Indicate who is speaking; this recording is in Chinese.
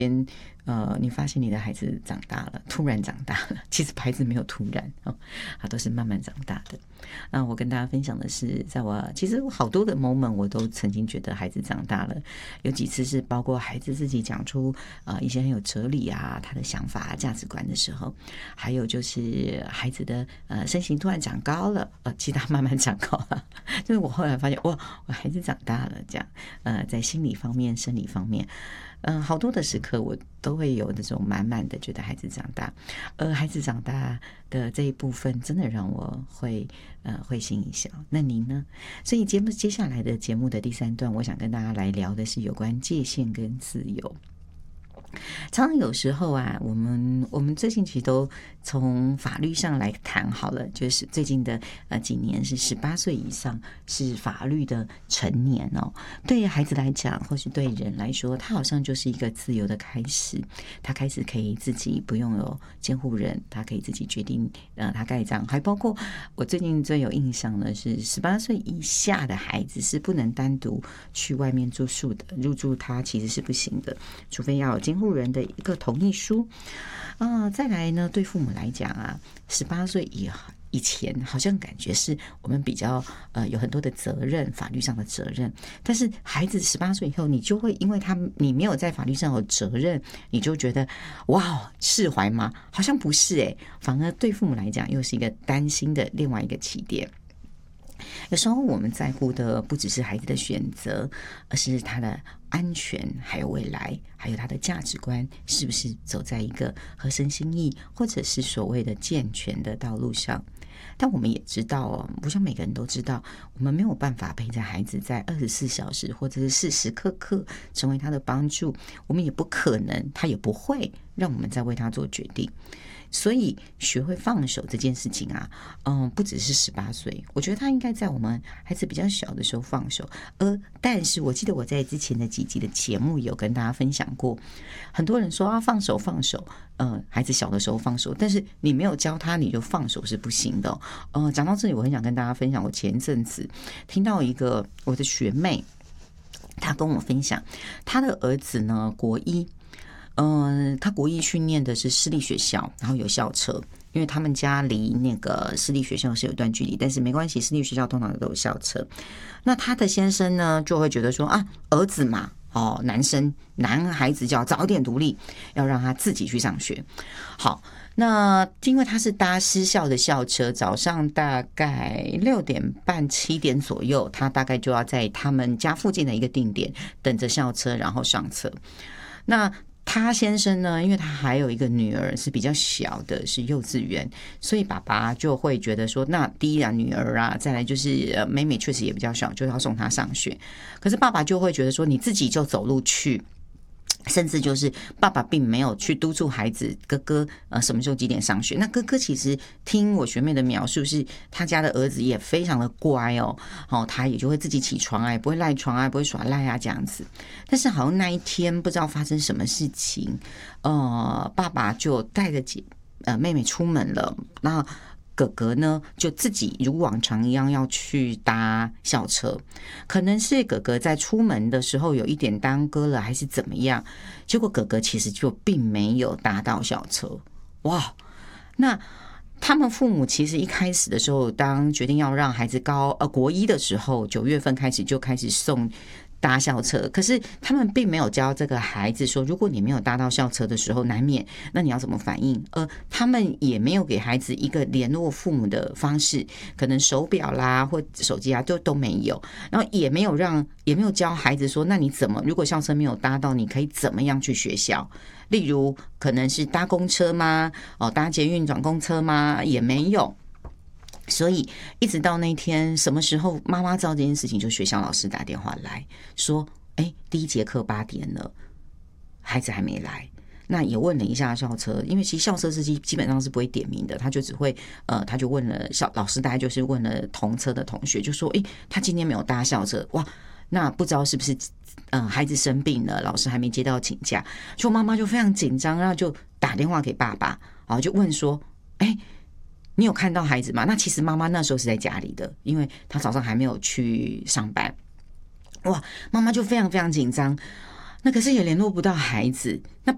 Speaker 1: 你发现你的孩子长大了，突然长大了，其实孩子没有突然他都是慢慢长大的。那我跟大家分享的是，其实好多的 moment 我都曾经觉得孩子长大了，有几次是包括孩子自己讲出一些很有哲理啊，他的想法价值观的时候，还有就是孩子的身形突然长高了，其实他慢慢长高了，就是我后来发现哇，我孩子长大了，这样在心理方面、生理方面。好多的时刻我都会有那种满满的觉得孩子长大，而孩子长大的这一部分真的让我会心一笑。那您呢？所以接下来的节目的第3段，我想跟大家来聊的是有关界限跟自由。常常有时候啊，我们最近其实都从法律上来谈好了，就是最近的几年是18岁以上是法律的成年哦。对于孩子来讲，或是对人来说，他好像就是一个自由的开始，他开始可以自己不用有监护人，他可以自己决定他盖章，还包括我最近最有印象的是18岁以下的孩子是不能单独去外面住宿的，入住他其实是不行的，除非要有监护人的一个同意书再来呢，对父母来讲啊，18岁以前好像感觉是我们比较有很多的责任，法律上的责任，但是孩子18岁以后，你就会因为你没有在法律上有责任，你就觉得哇释怀吗？好像不是反而对父母来讲又是一个担心的另外一个起点。有时候我们在乎的不只是孩子的选择，而是他的安全，还有未来，还有他的价值观是不是走在一个合身心意，或者是所谓的健全的道路上。但我们也知道不像每个人都知道，我们没有办法陪着孩子在24小时或者是时时刻刻成为他的帮助，我们也不可能，他也不会让我们再为他做决定。所以学会放手这件事情啊，不只是18岁，我觉得他应该在我们孩子比较小的时候放手。但是我记得我在之前的几集的节目有跟大家分享过，很多人说放手，孩子小的时候放手，但是你没有教他，你就放手是不行的。讲到这里，我很想跟大家分享，我前阵子听到一个我的学妹，她跟我分享，她的儿子呢国一。他国一去念的是私立学校，然后有校车，因为他们家离那个私立学校是有一段距离，但是没关系，私立学校通常都有校车。那他的先生呢，就会觉得说儿子嘛，男孩子就要早点独立，要让他自己去上学。好，那因为他是搭私校的校车，早上大概6点半7点左右，他大概就要在他们家附近的一个定点等着校车，然后上车。那他先生呢，因为他还有一个女儿是比较小的，是幼稚园，所以爸爸就会觉得说，那第一女儿啊，再来就是妹妹确实也比较小，就要送她上学。可是爸爸就会觉得说，你自己就走路去。甚至就是爸爸并没有去督促孩子哥哥什么时候几点上学。那哥哥其实听我学妹的描述是，他家的儿子也非常的乖他也就会自己起床也不会赖床不会耍赖这样子。但是好像那一天不知道发生什么事情，爸爸就带着妹妹出门了，那哥哥呢就自己如往常一样要去搭校车，可能是哥哥在出门的时候有一点耽搁了还是怎么样，结果哥哥其实就并没有搭到校车。哇，那他们父母其实一开始的时候，当决定要让孩子国一的时候，9月份开始就开始送搭校车，可是他们并没有教这个孩子说，如果你没有搭到校车的时候，难免那你要怎么反应？他们也没有给孩子一个联络父母的方式，可能手表啦或手机都没有，然后也没有教孩子说，那你怎么如果校车没有搭到，你可以怎么样去学校？例如可能是搭公车吗？搭捷运转公车吗？也没有。所以一直到那天什么时候妈妈知道这件事情，就学校老师打电话来说，第一节课8点了，孩子还没来。那也问了一下校车，因为其实校车司机基本上是不会点名的，他就只会他就问了老师，大概就是问了同车的同学，就说他今天没有搭校车。哇，那不知道是不是孩子生病了，老师还没接到请假，就妈妈就非常紧张，然后就打电话给爸爸，然后就问说你有看到孩子吗？那其实妈妈那时候是在家里的，因为她早上还没有去上班。哇，妈妈就非常非常紧张，那可是也联络不到孩子。那